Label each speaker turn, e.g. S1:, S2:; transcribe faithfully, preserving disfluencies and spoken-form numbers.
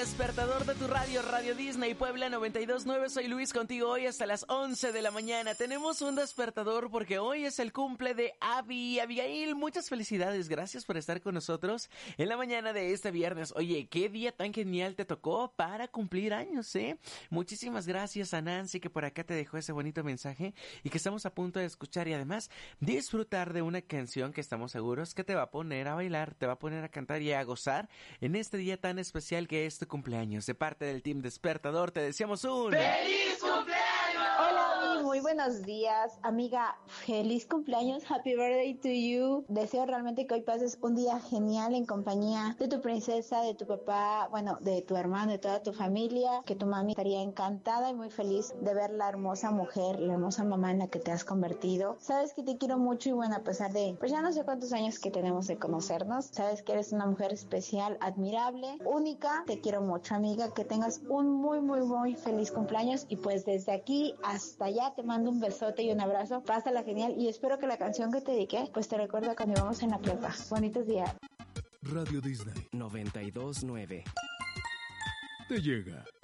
S1: despertador de tu radio, Radio Disney Puebla noventa y dos punto nueve. Soy Luis, contigo hoy hasta las once de la mañana. Tenemos un despertador porque hoy es el cumple de Abby. Abigail, muchas felicidades. Gracias por estar con nosotros en la mañana de este viernes. Oye, qué día tan genial te tocó para cumplir años, ¿eh? Muchísimas gracias a Nancy que por acá te dejó ese bonito mensaje y que estamos a punto de escuchar y además disfrutar de una canción que estamos seguros que te va a poner a bailar, te va a poner a cantar y a gozar en este día tan especial que es tu cumpleaños. De parte del Team Despertador te deseamos un
S2: ¡feliz cumpleaños!
S3: Hola, muy buenos días, amiga. Feliz cumpleaños, happy birthday to you. Deseo realmente que hoy pases un día genial en compañía de tu princesa, de tu papá, bueno, de tu hermano, de toda tu familia, que tu mami estaría encantada y muy feliz de ver la hermosa mujer, la hermosa mamá en la que te has convertido. Sabes que te quiero mucho y bueno, a pesar de, pues ya no sé cuántos años que tenemos de conocernos, sabes que eres una mujer especial, admirable, única. Te quiero mucho, amiga, que tengas un muy, muy, muy feliz cumpleaños y pues desde aquí hasta allá te mando un besote y un abrazo. Pásala genial y espero que la canción que te dediqué pues te recuerda cuando íbamos en la prepa. Bonitos días.
S4: Radio Disney
S5: noventa y dos punto nueve
S4: te llega